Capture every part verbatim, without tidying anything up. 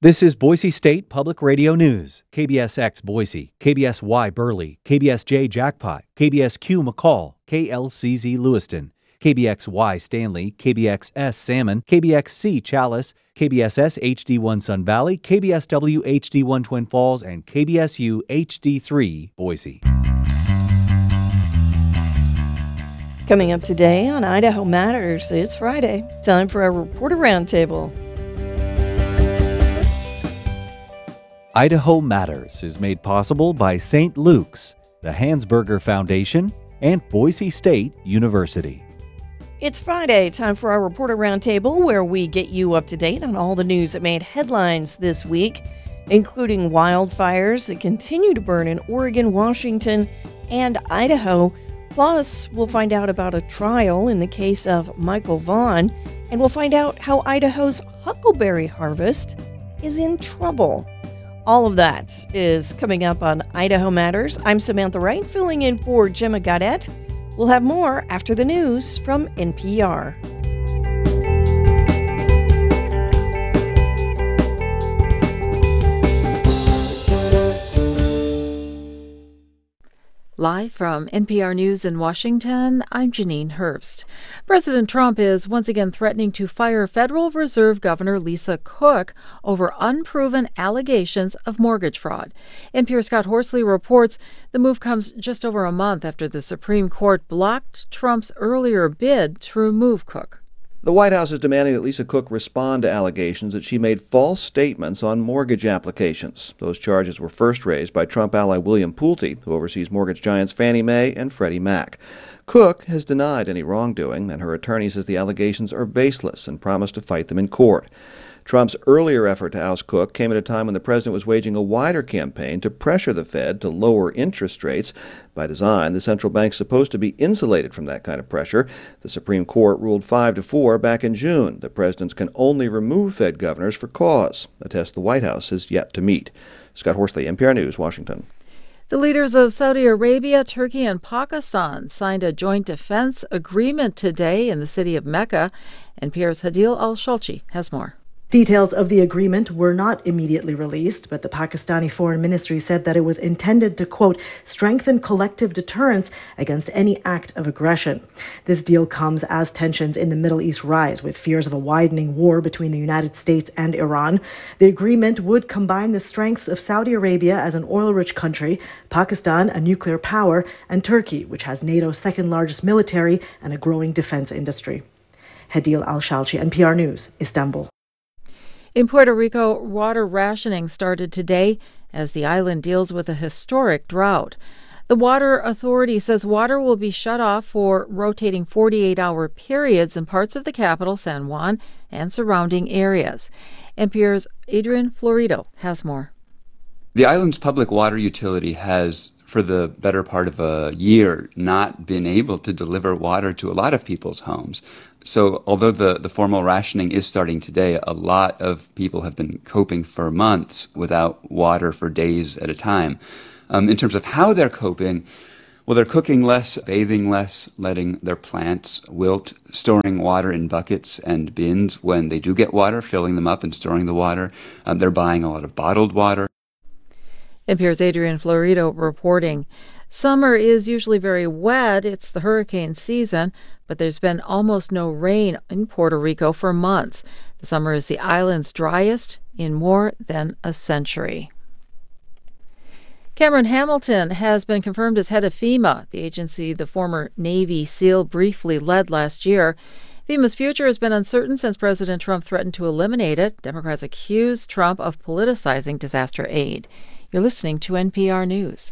This is Boise State Public Radio News. K B S X Boise, K B S Y Burley, K B S J Jackpot, K B S Q McCall, K L C Z Lewiston, K B X Y Stanley, K B X S Salmon, K B X C Chalice, K B S S H D one Sun Valley, K B S W H D one Twin Falls, and K B S U H D three Boise. Coming up today on Idaho Matters, it's Friday. Time for our Reporter Roundtable. Idaho Matters is made possible by Saint Luke's, the Hansberger Foundation, and Boise State University. It's Friday, time for our Reporter Roundtable, where we get you up to date on all the news that made headlines this week, including wildfires that continue to burn in Oregon, Washington, and Idaho. Plus, we'll find out about a trial in the case of Michael Vaughn, and we'll find out how Idaho's huckleberry harvest is in trouble. All of that is coming up on Idaho Matters. I'm Samantha Wright, filling in for Gemma Gaudette. We'll have more after the news from N P R. Live from N P R News in Washington, I'm Janine Herbst. President Trump is once again threatening to fire Federal Reserve Governor Lisa Cook over unproven allegations of mortgage fraud. N P R's Scott Horsley reports the move comes just over a month after the Supreme Court blocked Trump's earlier bid to remove Cook. The White House is demanding that Lisa Cook respond to allegations that she made false statements on mortgage applications. Those charges were first raised by Trump ally William Pulte, who oversees mortgage giants Fannie Mae and Freddie Mac. Cook has denied any wrongdoing, and her attorney says the allegations are baseless and promised to fight them in court. Trump's earlier effort to oust Cook came at a time when the president was waging a wider campaign to pressure the Fed to lower interest rates. By design, the central bank's supposed to be insulated from that kind of pressure. The Supreme Court ruled five to four back in June that presidents can only remove Fed governors for cause, a test the White House has yet to meet. Scott Horsley, N P R News, Washington. The leaders of Saudi Arabia, Turkey, and Pakistan signed a joint defense agreement today in the city of Mecca. N P R's Hadil Al-Shalchi has more. Details of the agreement were not immediately released, but the Pakistani Foreign Ministry said that it was intended to, quote, strengthen collective deterrence against any act of aggression. This deal comes as tensions in the Middle East rise, with fears of a widening war between the United States and Iran. The agreement would combine the strengths of Saudi Arabia as an oil-rich country, Pakistan, a nuclear power, and Turkey, which has NATO's second largest military and a growing defense industry. Hadil Al-Shalchi, N P R News, Istanbul. In Puerto Rico, water rationing started today as the island deals with a historic drought. The Water Authority says water will be shut off for rotating forty-eight hour periods in parts of the capital, San Juan, and surrounding areas. N P R's Adrian Florido has more. The island's public water utility has, for the better part of a year, not been able to deliver water to a lot of people's homes. So although the, the formal rationing is starting today, a lot of people have been coping for months without water for days at a time. Um, in terms of how they're coping, well, they're cooking less, bathing less, letting their plants wilt, storing water in buckets and bins when they do get water, filling them up and storing the water. Um, they're buying a lot of bottled water. N P R's Adrian Florido reporting. Summer is usually very wet. It's the hurricane season, but there's been almost no rain in Puerto Rico for months. The summer is the island's driest in more than a century. Cameron Hamilton has been confirmed as head of FEMA, the agency the former Navy SEAL briefly led last year. FEMA's future has been uncertain since President Trump threatened to eliminate it. Democrats accuse Trump of politicizing disaster aid. You're listening to N P R News.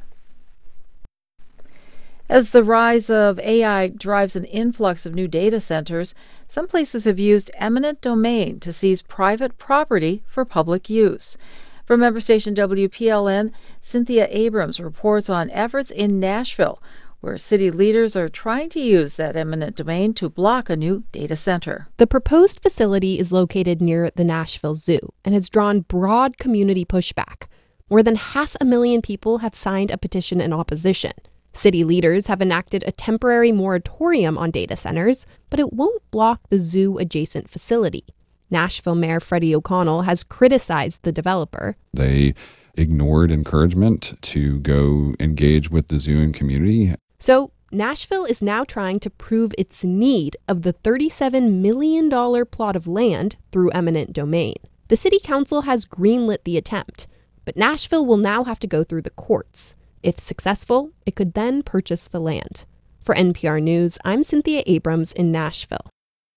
As the rise of A I drives an influx of new data centers, some places have used eminent domain to seize private property for public use. From member station W P L N, Cynthia Abrams reports on efforts in Nashville, where city leaders are trying to use that eminent domain to block a new data center. The proposed facility is located near the Nashville Zoo and has drawn broad community pushback. More than half a million people have signed a petition in opposition. City leaders have enacted a temporary moratorium on data centers, but it won't block the zoo-adjacent facility. Nashville Mayor Freddie O'Connell has criticized the developer. They ignored encouragement to go engage with the zoo and community. So Nashville is now trying to prove its need of the thirty-seven million dollars plot of land through eminent domain. The city council has greenlit the attempt, but Nashville will now have to go through the courts. If successful, it could then purchase the land. For N P R News, I'm Cynthia Abrams in Nashville.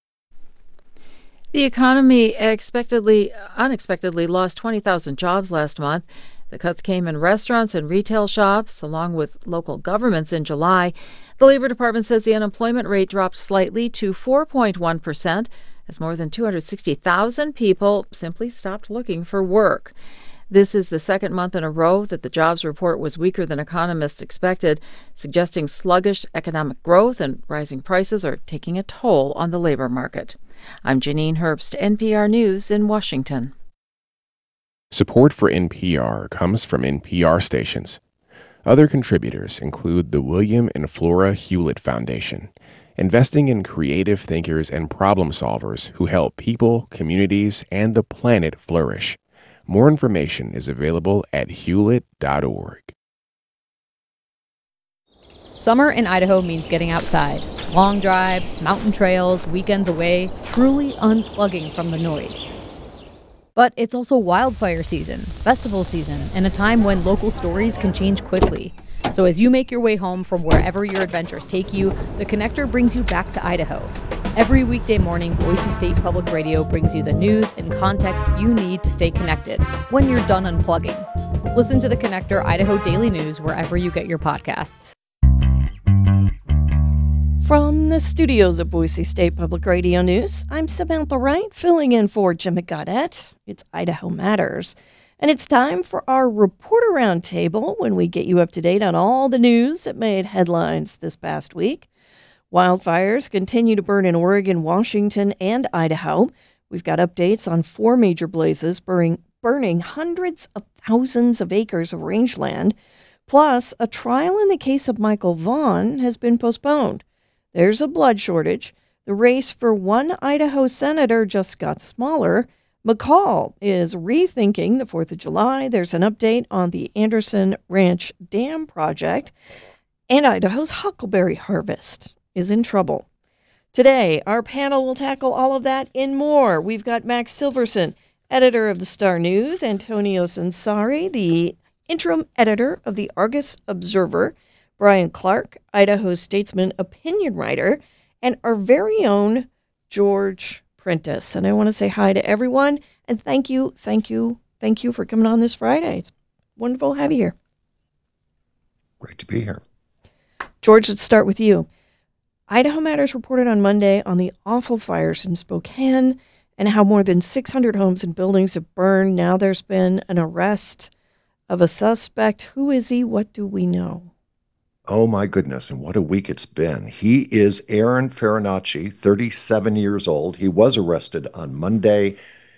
The economy expectedly, unexpectedly lost twenty thousand jobs last month. The cuts came in restaurants and retail shops, along with local governments in July. The Labor Department says the unemployment rate dropped slightly to four point one percent, as more than two hundred sixty thousand people simply stopped looking for work. This is the second month in a row that the jobs report was weaker than economists expected, suggesting sluggish economic growth and rising prices are taking a toll on the labor market. I'm Janine Herbst, N P R News in Washington. Support for N P R comes from N P R stations. Other contributors include the William and Flora Hewlett Foundation, investing in creative thinkers and problem solvers who help people, communities, and the planet flourish. More information is available at hewlett dot org. Summer in Idaho means getting outside. Long drives, mountain trails, weekends away, truly unplugging from the noise. But it's also wildfire season, festival season, and a time when local stories can change quickly. So as you make your way home from wherever your adventures take you, The Connector brings you back to Idaho. Every weekday morning, Boise State Public Radio brings you the news and context you need to stay connected when you're done unplugging. Listen to The Connector Idaho Daily News wherever you get your podcasts. From the studios of Boise State Public Radio News, I'm Samantha Wright, filling in for Jim McGunnett. It's Idaho Matters. And it's time for our Reporter Roundtable, when we get you up to date on all the news that made headlines this past week. Wildfires continue to burn in Oregon, Washington, and Idaho. We've got updates on four major blazes burning, burning hundreds of thousands of acres of rangeland. Plus, a trial in the case of Michael Vaughn has been postponed. There's a blood shortage. The race for one Idaho senator just got smaller. McCall is rethinking the fourth of July. There's an update on the Anderson Ranch Dam project. And Idaho's huckleberry harvest is in trouble. Today, our panel will tackle all of that and more. We've got Max Silverson, editor of the Star News, Antonio Sansari, the interim editor of the Argus Observer, Brian Clark, Idaho Statesman opinion writer, and our very own George Prentice. And I want to say hi to everyone, and thank you, thank you, thank you for coming on this Friday. It's wonderful to have you here. Great to be here. George, let's start with you. Idaho Matters reported on Monday on the awful fires in Spokane and how more than six hundred homes and buildings have burned. Now there's been an arrest of a suspect. Who is he? What do we know? Oh, my goodness, and what a week it's been. He is Aaron Farinacci, thirty-seven years old. He was arrested on Monday,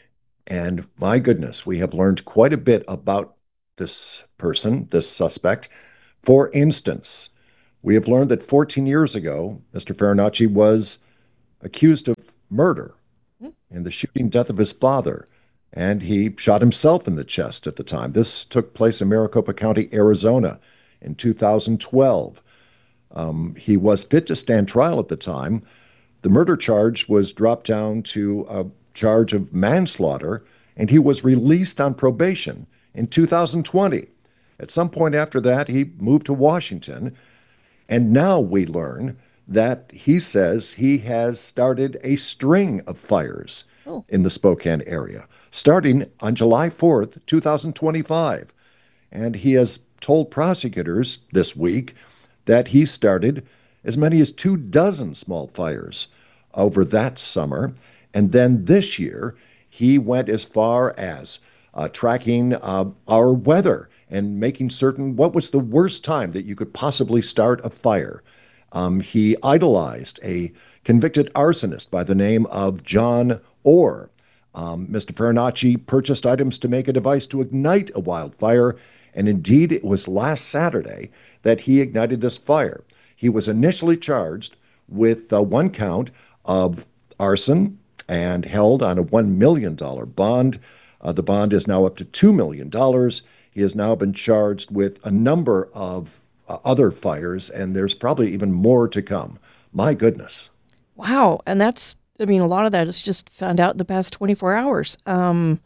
and my goodness, we have learned quite a bit about this person, this suspect. For instance, we have learned that fourteen years ago, Mister Farinacci was accused of murder in the shooting death of his father, and he shot himself in the chest at the time. This took place in Maricopa County, Arizona, in two thousand twelve. Um, he was fit to stand trial at the time. The murder charge was dropped down to a charge of manslaughter, and he was released on probation in two thousand twenty. At some point after that, he moved to Washington, and now we learn that he says he has started a string of fires oh. in the Spokane area, starting on July fourth, two thousand twenty-five. And he has told prosecutors this week that he started as many as two dozen small fires over that summer. And then this year, he went as far as uh, tracking uh, our weather and making certain what was the worst time that you could possibly start a fire. Um, he idolized a convicted arsonist by the name of John Orr. Um, Mister Farinacci purchased items to make a device to ignite a wildfire, and indeed it was last Saturday that he ignited this fire. He was initially charged with uh, one count of arson and held on a one million dollars bond. Uh, the bond is now up to two million dollars. He has now been charged with a number of uh, other fires, and there's probably even more to come. My goodness. Wow. And that's, I mean, a lot of that is just found out in the past twenty-four hours. Um,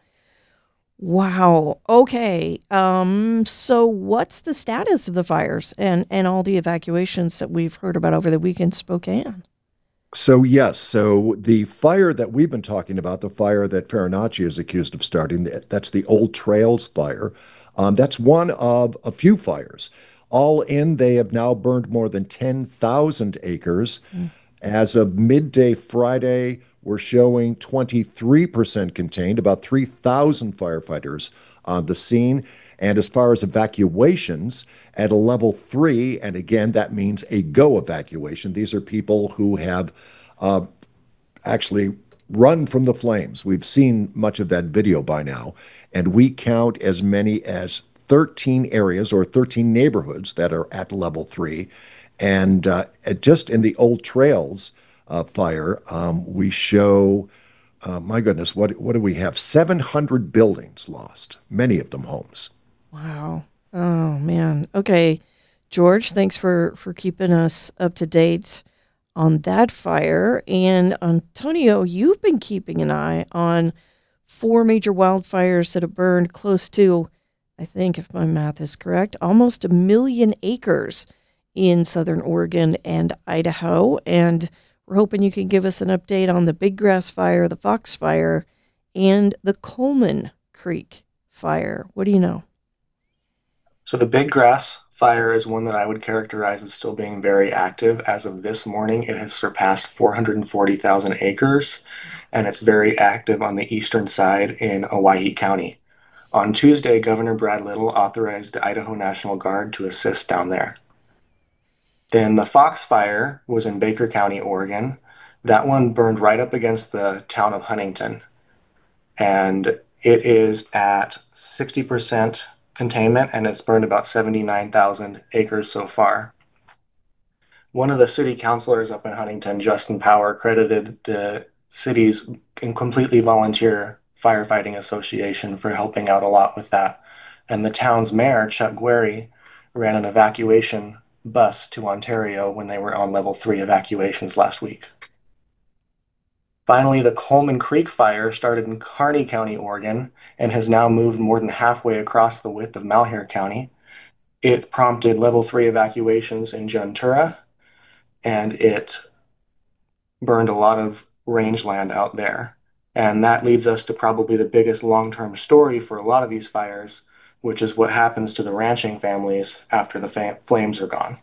wow. Okay. Um, so what's the status of the fires and, and all the evacuations that we've heard about over the weekend in Spokane? So, yes, so the fire that we've been talking about, the fire that Farinacci is accused of starting, that's the Old Trails fire. Um, that's one of a few fires. All in, they have now burned more than ten thousand acres. Mm. As of midday Friday, we're showing twenty-three percent contained, about three thousand firefighters on the scene. And as far as evacuations, at a level three, and again, that means a go evacuation. These are people who have uh, actually run from the flames. We've seen much of that video by now, and we count as many as thirteen areas or thirteen neighborhoods that are at level three. And uh, just in the Old Trails uh, fire, um, we show, uh, my goodness, what, what do we have? seven hundred buildings lost, many of them homes. Wow. Oh, man. Okay. George, thanks for, for keeping us up to date on that fire. And Antonio, you've been keeping an eye on four major wildfires that have burned close to, I think, if my math is correct, almost a million acres in southern Oregon and Idaho. And we're hoping you can give us an update on the Big Grass Fire, the Fox Fire, and the Coleman Creek Fire. What do you know? So the Big Grass Fire is one that I would characterize as still being very active. As of this morning, it has surpassed four hundred forty thousand acres, and it's very active on the eastern side in Owyhee County. On Tuesday, Governor Brad Little authorized the Idaho National Guard to assist down there. Then the Fox Fire was in Baker County, Oregon. That one burned right up against the town of Huntington, and it is at sixty percent containment, and it's burned about seventy-nine thousand acres so far. One of the city councilors up in Huntington, Justin Power, credited the city's completely volunteer firefighting association for helping out a lot with that. And the town's mayor, Chuck Guerry, ran an evacuation bus to Ontario when they were on level three evacuations last week. Finally, the Coleman Creek Fire started in Kearney County, Oregon, and has now moved more than halfway across the width of Malheur County. It prompted level three evacuations in Juntura, and it burned a lot of rangeland out there. And that leads us to probably the biggest long-term story for a lot of these fires, which is what happens to the ranching families after the fa- flames are gone.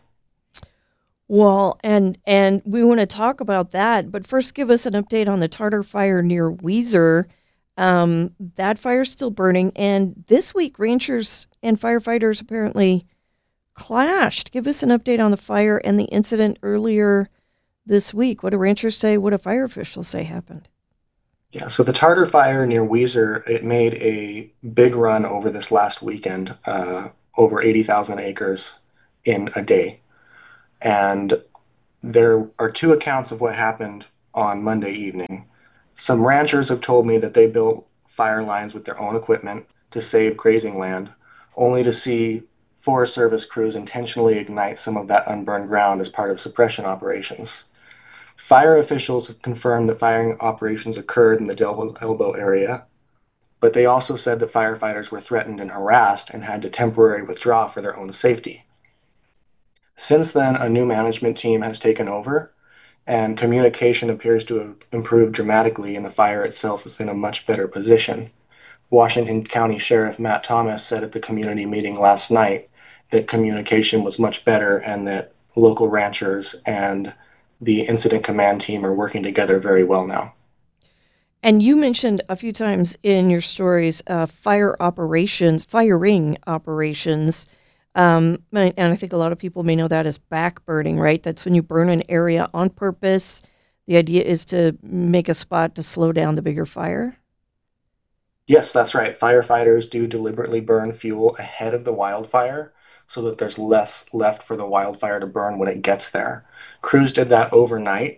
Well, and and we want to talk about that, but first give us an update on the Tartar Fire near Weiser. Um, that fire's still burning, and this week ranchers and firefighters apparently clashed. Give us an update on the fire and the incident earlier this week. What do ranchers say? What do fire officials say happened? Yeah, so the Tartar Fire near Weiser, it made a big run over this last weekend, uh, over eighty thousand acres in a day. And there are two accounts of what happened on Monday evening. Some ranchers have told me that they built fire lines with their own equipment to save grazing land, only to see Forest Service crews intentionally ignite some of that unburned ground as part of suppression operations. Fire officials have confirmed that firing operations occurred in the Del Elbow area, but they also said that firefighters were threatened and harassed and had to temporarily withdraw for their own safety. Since then, a new management team has taken over, and communication appears to have improved dramatically, and the fire itself is in a much better position. Washington County Sheriff Matt Thomas said at the community meeting last night that communication was much better and that local ranchers and the incident command team are working together very well now. And you mentioned a few times in your stories uh, fire operations, firing operations. Um, and I think a lot of people may know that as backburning, right? That's when you burn an area on purpose. The idea is to make a spot to slow down the bigger fire. Yes, that's right. Firefighters do deliberately burn fuel ahead of the wildfire so that there's less left for the wildfire to burn when it gets there. Crews did that overnight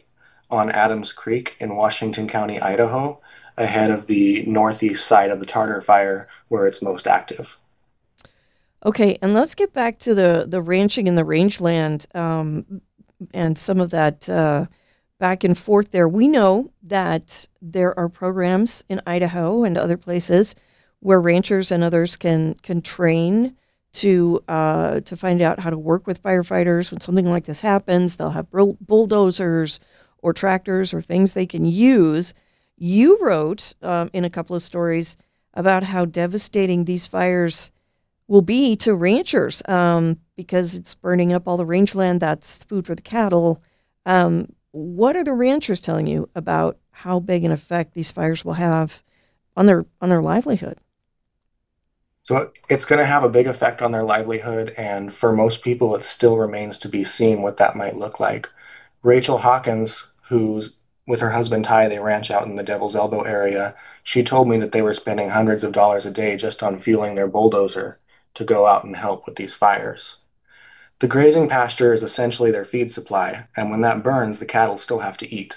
on Adams Creek in Washington County, Idaho, ahead of the northeast side of the Tartar Fire where it's most active. Okay, and let's get back to the, the ranching and the rangeland um, and some of that uh, back and forth there. We know that there are programs in Idaho and other places where ranchers and others can can train to uh, to find out how to work with firefighters when something like this happens. They'll have bull- bulldozers or tractors or things they can use. You wrote um, in a couple of stories about how devastating these fires will be to ranchers um, because it's burning up all the rangeland. That's food for the cattle. Um, what are the ranchers telling you about how big an effect these fires will have on their on their livelihood? So it's going to have a big effect on their livelihood, and for most people, it still remains to be seen what that might look like. Rachel Hawkins, who's with her husband Ty, they ranch out in the Devil's Elbow area. She told me that they were spending hundreds of dollars a day just on fueling their bulldozer to go out and help with these fires. The grazing pasture is essentially their feed supply, and when that burns, the cattle still have to eat.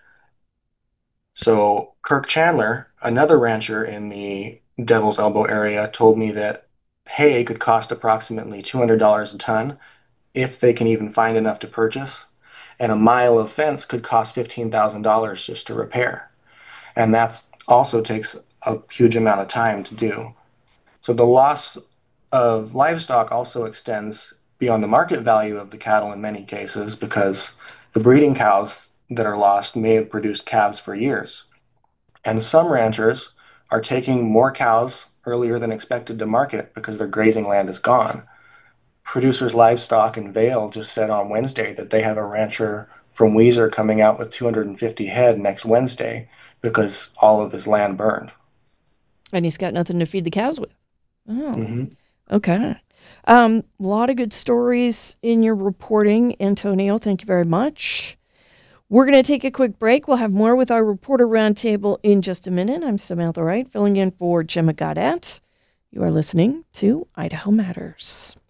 So Kirk Chandler, another rancher in the Devil's Elbow area, told me that hay could cost approximately two hundred dollars a ton if they can even find enough to purchase, and a mile of fence could cost fifteen thousand dollars just to repair. And that also takes a huge amount of time to do. So the loss of livestock also extends beyond the market value of the cattle in many cases, because the breeding cows that are lost may have produced calves for years. And some ranchers are taking more cows earlier than expected to market because their grazing land is gone. Producers Livestock in Vail just said on Wednesday that they have a rancher from Weiser coming out with two hundred fifty head next Wednesday because all of his land burned. And he's got nothing to feed the cows with. Oh, Mm-hmm. okay. A um, lot of good stories in your reporting, Antonio. Thank you very much. We're going to take a quick break. We'll have more with our Reporter Roundtable in just a minute. I'm Samantha Wright, filling in for Gemma Goddard. You are listening to Idaho Matters.